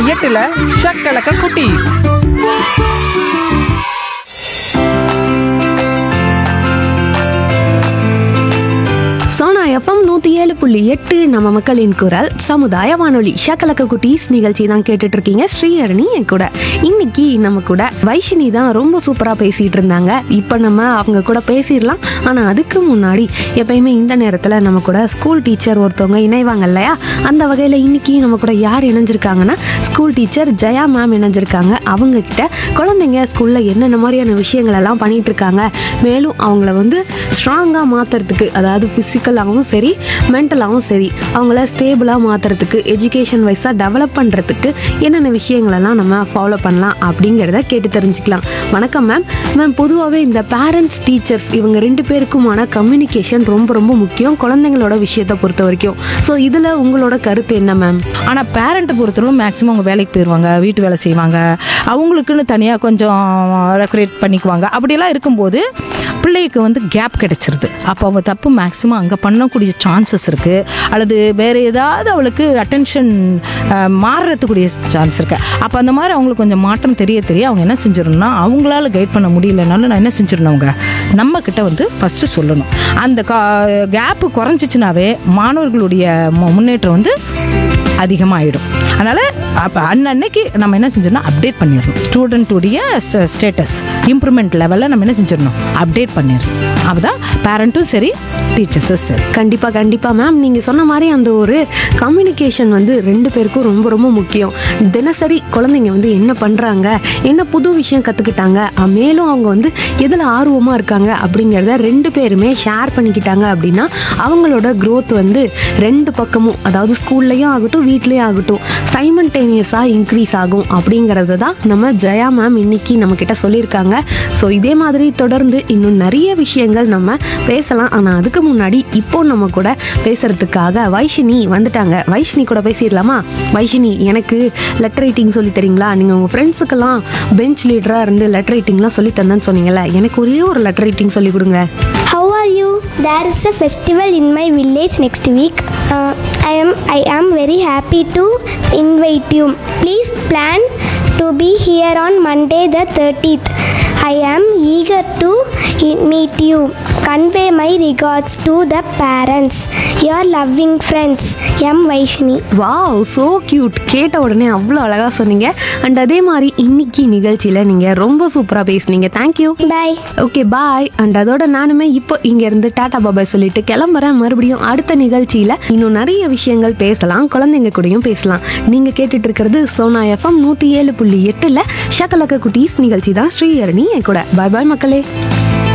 8ல ஷக்கலக்க குட்டி. சோனா எஃப்எம் 107.8 நம்ம மக்களின் குரல் சமுதாய வானொலி ஷக்கலக்க குட்டீஸ் நிகழ்ச்சி தான் கேட்டுட்டு இருக்கீங்க. ஸ்ரீஹரணி என் கூட. இன்னைக்கு நம்ம கூட வைஷினி தான் ரொம்ப சூப்பரா பேசிட்டு இருந்தாங்க. இப்போ நம்ம அவங்க கூட பேசிடலாம். ஆனா அதுக்கு முன்னாடி எப்பயுமே இந்த நேரத்துல நம்ம கூட ஸ்கூல் டீச்சர் ஒருத்தவங்க இணைவாங்க இல்லையா? அந்த வகையில இன்னைக்கு நம்ம கூட யார் இணைஞ்சிருக்காங்கன்னா ஸ்கூல் டீச்சர் ஜெயா மேம் இணைஞ்சிருக்காங்க. அவங்க கிட்ட குழந்தைங்க ஸ்கூல்ல என்னென்ன மாதிரியான விஷயங்கள் எல்லாம் பண்ணிட்டு இருக்காங்க, மேலும் அவங்கள வந்து ஸ்ட்ராங்கா மாத்துறதுக்கு, அதாவது பிசிக்கலாகவும் சரி மென்டலாகவும் சரி அவங்கள ஸ்டேபிளாக மாற்றுறதுக்கு, எஜுகேஷன் வைஸாக டெவலப் பண்ணுறதுக்கு என்னென்ன விஷயங்களெல்லாம் நம்ம ஃபாலோ பண்ணலாம் அப்படிங்கிறத கேட்டு தெரிஞ்சுக்கலாம். வணக்கம் மேம். மேம், பொதுவாகவே இந்த பேரண்ட்ஸ் டீச்சர்ஸ் இவங்க 2 பேருக்குமான கம்யூனிகேஷன் ரொம்ப ரொம்ப முக்கியம் குழந்தைங்களோட விஷயத்தை பொறுத்த வரைக்கும். ஸோ இதில் உங்களோட கருத்து என்ன மேம்? ஆனால் பேரண்ட்டை பொறுத்தவரைக்கும் மேக்ஸிமம் அவங்க வேலைக்கு போயிடுவாங்க, வீட்டு வேலை செய்வாங்க, அவங்களுக்குன்னு தனியாக கொஞ்சம் ரெக்ரேட் பண்ணிக்குவாங்க. அப்படியெல்லாம் இருக்கும்போது பிள்ளைக்கு வந்து கேப் கிடைச்சிருது. அப்போ அவங்க தப்பு மேக்ஸிமம் அங்கே பண்ணக்கூடிய சான்சஸ் இருக்குது. அல்லது வேறு ஏதாவது அவளுக்கு அட்டென்ஷன் மாறுறதுக்குரிய சான்ஸ் இருக்குது. அப்போ அந்த மாதிரி அவங்களுக்கு கொஞ்சம் மாற்றம் தெரிய அவங்க என்ன செஞ்சிடணும்னா, அவங்களால கைட் பண்ண முடியலனாலும் நான் என்ன செஞ்சிடணும், அவங்க நம்மக்கிட்ட வந்து ஃபஸ்ட்டு சொல்லணும். அந்த கேப்பு குறைஞ்சிச்சுனாவே மாணவர்களுடைய முன்னேற்றம் வந்து அதிகமாகிடும். அதனால் அப்போ அன்னைக்கு நம்ம என்ன செஞ்சிடணும், அப்டேட் பண்ணிடணும். ஸ்டூடெண்ட்டுடைய ஸ்டேட்டஸ் இம்ப்ரூவ்மெண்ட் லெவலில் நம்ம என்ன செஞ்சிடணும், அப்டேட் பண்ணிடணும். அப்போதான் பேரண்ட்டும் சரி டீச்சர்ஸும் சரி. கண்டிப்பாக மேம், நீங்கள் சொன்ன மாதிரி அந்த ஒரு கம்யூனிகேஷன் வந்து 2 பேருக்கும் ரொம்ப ரொம்ப முக்கியம். தினசரி குழந்தைங்க வந்து என்ன பண்ணுறாங்க, என்ன புது விஷயம் கற்றுக்கிட்டாங்க, மேலும் அவங்க வந்து எதில் ஆர்வமாக இருக்காங்க அப்படிங்கிறத 2 பேருமே ஷேர் பண்ணிக்கிட்டாங்க அப்படின்னா அவங்களோட க்ரோத் வந்து 2 பக்கமும், அதாவது ஸ்கூல்லையும் ஆகட்டும் வீட்லேயும் ஆகட்டும், சைமல்டேனியஸாக இன்க்ரீஸ் ஆகும் அப்படிங்கிறது தான் நம்ம ஜெயா மேம் இன்னைக்கு நம்மக்கிட்ட சொல்லியிருக்காங்க. ஸோ இதே மாதிரி தொடர்ந்து இன்னும் நிறைய விஷயங்கள் நம்ம பேசலாம். ஆனால் அதுக்கு முன்னாடி இப்போ நம்ம கூட பேசுறதுக்காக வைஷினி வந்துட்டாங்க. வைஷினி கூட பேசிடலாமா? வைஷினி, எனக்கு லெட்டர் ரைட்டிங் சொல்லி தரீங்களா? நீங்கள் உங்கள் ஃப்ரெண்ட்ஸுக்கெல்லாம் பெஞ்ச் லீடராக இருந்து லெட்டர் ரைட்டிங்லாம் சொல்லி தந்தேன்னு சொன்னீங்கல்ல, எனக்கு ஒரே ஒரு லெட்டர் ரைட்டிங் சொல்லி கொடுங்க. How are you? There is a festival in my village next week. I am very happy to invite you. Please plan to be here on Monday the 30th. I am eager to meet you. Convey my regards to the parents. Your loving friends, M. Vaishni. Wow, so cute. கேட்ட உடனே அவ்வளோ அழகாக சொன்னீங்க. And அதே மாதிரி இன்னைக்கு நிகழ்ச்சியில் நீங்கள் ரொம்ப சூப்பராக பேசுனீங்க. Thank you. Bye. Okay, bye. And அதோட நானுமே இப்போ இங்கேருந்து டாடா பாபாய் சொல்லிட்டு கிளம்புறேன். மறுபடியும் அடுத்த நிகழ்ச்சியில் இன்னும் நிறைய விஷயங்கள் பேசலாம், குழந்தைங்க கூடயும் பேசலாம். நீங்கள் கேட்டுட்டு இருக்கிறது சோனா எஃப்எம் 107.8ல் ஷக்கலக்க குட்டீஸ் நிகழ்ச்சி தான். ஸ்ரீஹரணி என் கூட. பாய் பாய் மக்களே.